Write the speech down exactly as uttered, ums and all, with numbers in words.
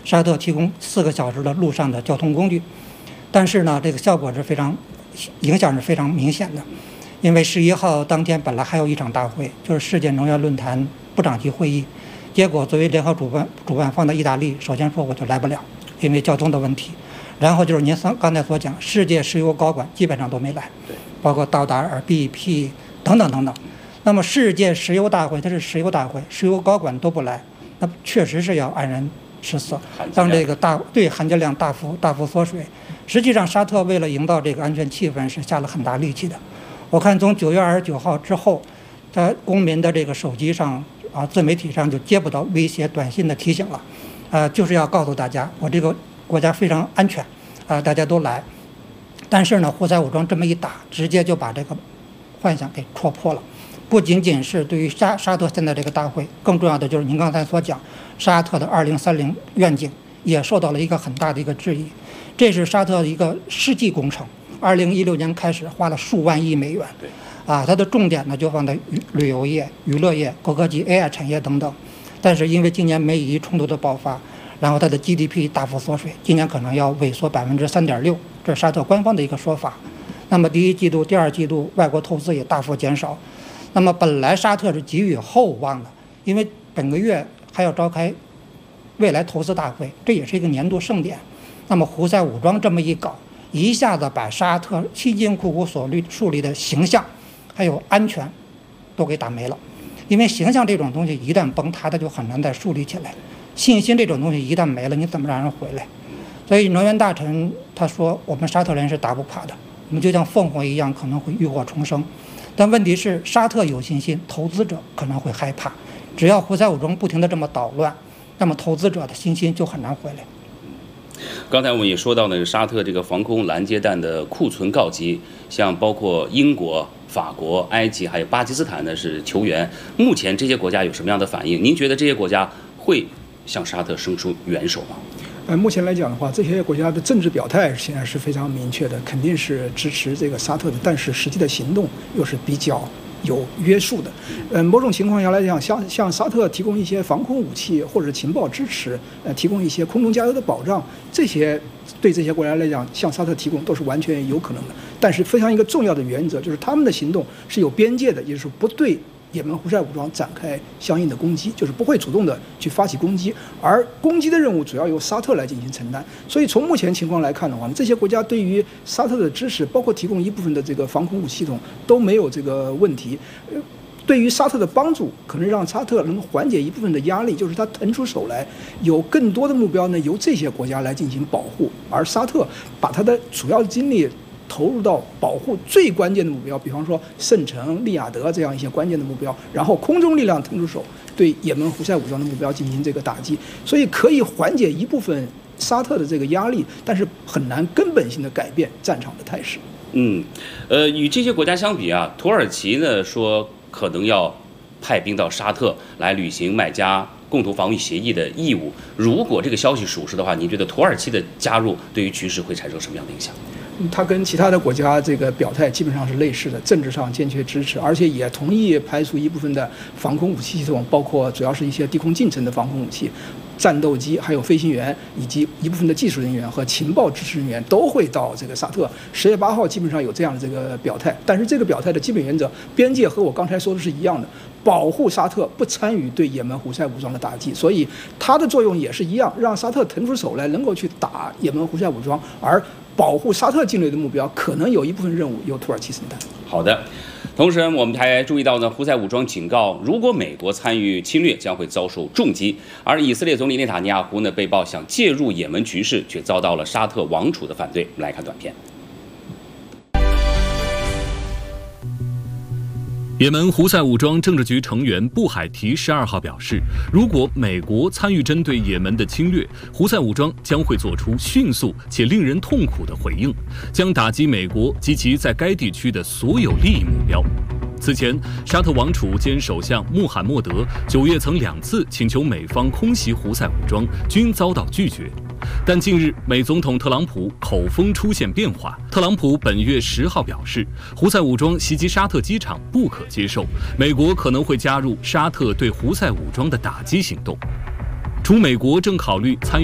沙特提供四个小时的陆上的交通工具，但是呢，这个效果是非常，影响是非常明显的。因为十一号当天本来还有一场大会，就是世界能源论坛部长级会议，结果作为联合主办主办方的意大利，首先说我就来不了，因为交通的问题。然后就是您刚才所讲，世界石油高管基本上都没来，包括道达尔、B P 等等等等。那么世界石油大会它是石油大会，石油高管都不来，那确实是要黯然失色，让这个大对含金量大幅大幅缩水。实际上，沙特为了营造这个安全气氛，是下了很大力气的。我看从九月二十九号之后，他公民的这个手机上啊，自媒体上就接不到威胁短信的提醒了，啊，就是要告诉大家，我这个国家非常安全，啊，大家都来。但是呢，胡塞武装这么一打，直接就把这个幻想给戳破了。不仅仅是对于沙沙特现在这个大会，更重要的就是您刚才所讲，沙特的二零三零愿景也受到了一个很大的一个质疑。这是沙特的一个世纪工程，二零一六年开始花了数万亿美元，啊，它的重点呢就放在旅游业、娱乐业、高科技、A I 产业等等。但是因为今年美以冲突的爆发，然后它的 G D P 大幅缩水，今年可能要萎缩百分之三点六，这是沙特官方的一个说法。那么第一季度、第二季度外国投资也大幅减少。那么本来沙特是寄予厚望的，因为本个月还要召开未来投资大会，这也是一个年度盛典。那么胡塞武装这么一搞，一下子把沙特辛辛苦苦所立树立的形象还有安全都给打没了。因为形象这种东西一旦崩塌，它就很难再树立起来，信心这种东西一旦没了，你怎么让人回来？所以能源大臣他说，我们沙特人是打不垮的，我们就像凤凰一样，可能会浴火重生。但问题是，沙特有信心，投资者可能会害怕。只要胡塞武装不停地这么捣乱，那么投资者的信心就很难回来。 刚才我们也说到呢，沙特这个防空拦截弹的库存告急，像包括英国、法国、埃及还有巴基斯坦呢是求援。目前这些国家有什么样的反应？您觉得这些国家会向沙特伸出援手吗？ 呃，目前来讲的话，这些国家的政治表态现在是非常明确的，肯定是支持这个沙特的，但是实际的行动又是比较有约束的。呃，某种情况下来讲，向向沙特提供一些防空武器或者情报支持，呃，提供一些空中加油的保障，这些对这些国家来讲，向沙特提供都是完全有可能的。但是非常一个重要的原则就是，他们的行动是有边界的，也就是不对也门胡塞武装展开相应的攻击，就是不会主动的去发起攻击，而攻击的任务主要由沙特来进行承担。所以从目前情况来看的话，这些国家对于沙特的支持，包括提供一部分的这个防空武器系统都没有这个问题。对于沙特的帮助，可能让沙特能缓解一部分的压力，就是他腾出手来，有更多的目标呢由这些国家来进行保护，而沙特把他的主要精力投入到保护最关键的目标，比方说圣城、利雅得这样一些关键的目标，然后空中力量腾出手对也门胡塞武装的目标进行这个打击，所以可以缓解一部分沙特的这个压力，但是很难根本性的改变战场的态势。 嗯，呃，与这些国家相比啊，土耳其呢说可能要派兵到沙特来履行麦加共同防御协议的义务。如果这个消息属实的话，您觉得土耳其的加入对于局势会产生什么样的影响？ 他跟其他的国家这个表态基本上是类似的，政治上坚决支持，而且也同意排除一部分的防空武器系统，包括主要是一些低空近程的防空武器、战斗机，还有飞行员以及一部分的技术人员和情报支持人员都会到这个沙特。十月八号基本上有这样的这个表态，但是这个表态的基本原则，边界和我刚才说的是一样的，保护沙特不参与对也门胡塞武装的打击，所以它的作用也是一样，让沙特腾出手来，能够去打也门胡塞武装，而保护沙特境内的目标，可能有一部分任务由土耳其承担。 好的，同时我们还注意到呢，胡塞武装警告，如果美国参与侵略，将会遭受重击。而以色列总理内塔尼亚胡呢，被曝想介入也门局势，却遭到了沙特王储的反对。我们来看短片。 也门胡塞武装政治局成员布海提十二号表示，如果美国参与针对也门的侵略，胡塞武装将会做出迅速且令人痛苦的回应，将打击美国及其在该地区的所有利益目标。此前，沙特王储兼首相穆罕默德九月曾两次请求美方空袭胡塞武装，均遭到拒绝。但近日，美总统特朗普口风出现变化。特朗普本月十号表示，胡塞武装袭击沙特机场不可接受，美国可能会加入沙特对胡塞武装的打击行动。除美国正考虑参与